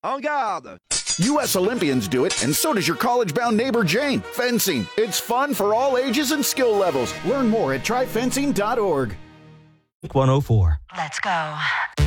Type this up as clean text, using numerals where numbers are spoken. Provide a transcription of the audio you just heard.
En garde! U.S. Olympians do it, and so does your college-bound neighbor Jane. Fencing. It's fun for all ages and skill levels. Learn more at tryfencing.org. 104. Let's go.